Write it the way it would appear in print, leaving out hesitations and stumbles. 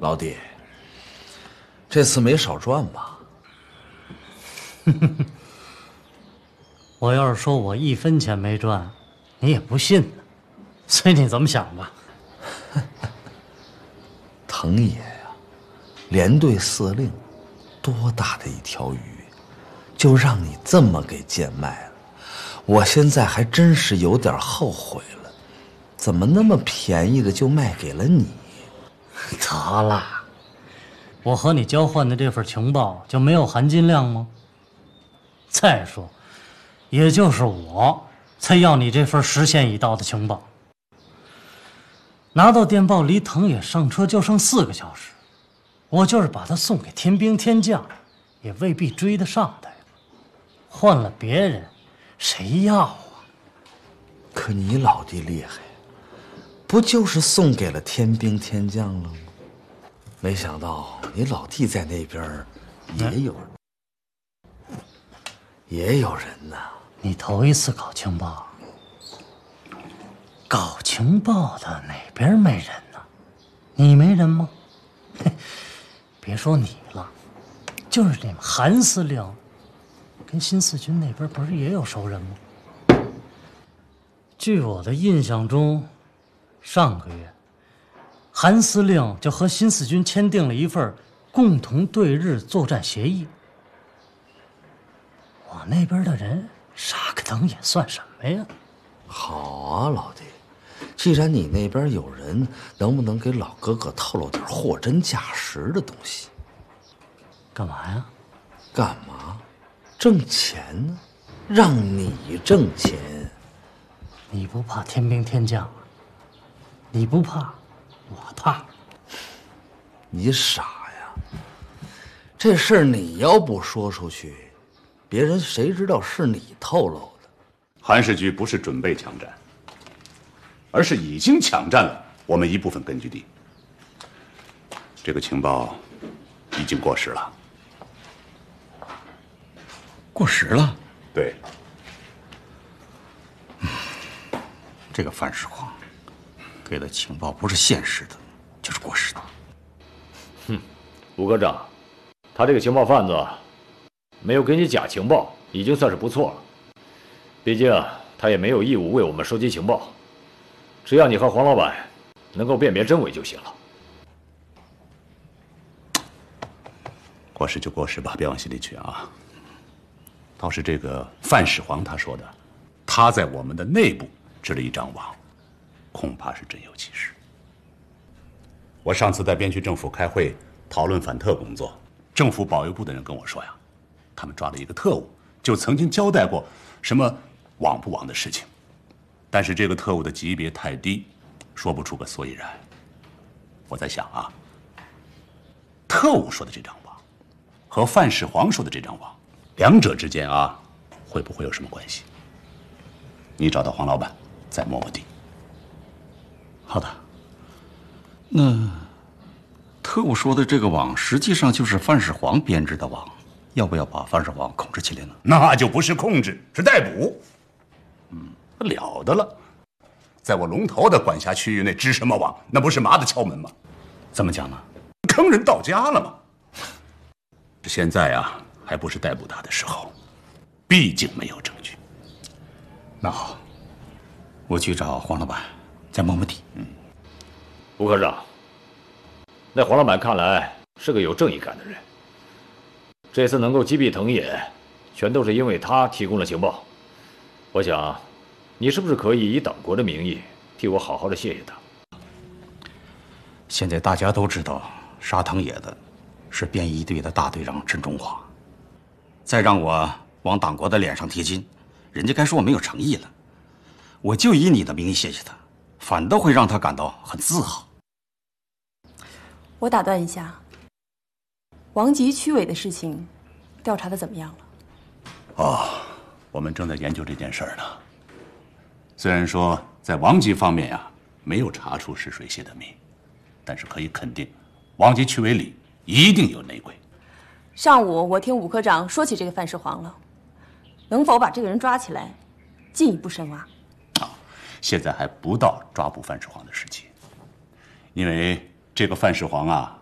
老弟，这次没少赚吧？ 我要是说我1分钱没赚，你也不信呢。随你怎么想吧。 藤爷呀，连队司令，多大的一条鱼，就让你这么给贱卖了。我现在还真是有点后悔了，怎么那么便宜的就卖给了你？ 得了，我和你交换的这份情报就没有含金量吗？再说，也就是我才要你这份时限已到的情报。拿到电报离藤野上车就剩4个小时，我就是把他送给天兵天将，也未必追得上他呀。换了别人，谁要啊？ 可你老弟厉害，不就是送给了天兵天将了吗？没想到你老弟在那边也有人呐。 你头一次搞情报，搞情报的哪边没人呢？你没人吗？别说你了，就是你们韩司令跟新四军那边不是也有熟人吗？据我的印象中，上个月韩司令就和新四军签订了一份共同对日作战协议。我那边的人杀个藤也算什么呀？ 好啊，老弟，既然你那边有人，能不能给老哥哥透露点货真价实的东西？ 干嘛呀？ 干嘛？挣钱呢？让你挣钱。 你不怕天兵天将啊？你不怕，我怕。 你傻呀！这事儿你要不说出去，别人谁知道是你透露的？ 韩世局不是准备抢占，而是已经抢占了我们一部分根据地。这个情报已经过时了。 过时了？ 对。 这个范世煌给的情报不是现实的，就是过时的。 吴科长，他这个情报贩子没有给你假情报，已经算是不错了。毕竟他也没有义务为我们收集情报，只要你和黄老板能够辨别真伪就行了。 过时就过时吧，别往心里去啊。倒是这个范世煌他说的，他在我们的内部织了一张网，恐怕是真有其事。我上次在边区政府开会讨论反特工作，政府保卫部的人跟我说呀，他们抓了一个特务，就曾经交代过什么网不网的事情，但是这个特务的级别太低，说不出个所以然。我在想啊，特务说的这张网和范世煌说的这张网，两者之间啊，会不会有什么关系？你找到黄老板，再摸摸底。 好的。那特务说的这个网，实际上就是范世煌编织的网，要不要把范世煌控制起来呢？ 那就不是控制，是逮捕。了得了，在我龙头的管辖区域内织什么网，那不是麻的敲门吗？ 怎么讲呢？ 坑人到家了吗？现在啊，还不是逮捕他的时候，毕竟没有证据。 那好，我去找黄老板，再摸摸底。 吴科长，那黄老板看来是个有正义感的人。这次能够击毙藤野，全都是因为他提供了情报。我想，你是不是可以以党国的名义替我好好的谢谢他？ 现在大家都知道，杀藤野的是便衣队的大队长陈中华。再让我往党国的脸上贴金，人家该说我没有诚意了。我就以你的名义谢谢他，反倒会让他感到很自豪。 我打断一下，王吉区委的事情调查的怎么样了？ 哦，我们正在研究这件事儿呢。虽然说在王吉方面呀，没有查出是谁泄的密，但是可以肯定，王吉区委里一定有内鬼。 上午我听武科长说起这个范世煌了，能否把这个人抓起来，进一步深挖？ 现在还不到抓捕范世煌的时期，因为这个范世煌啊，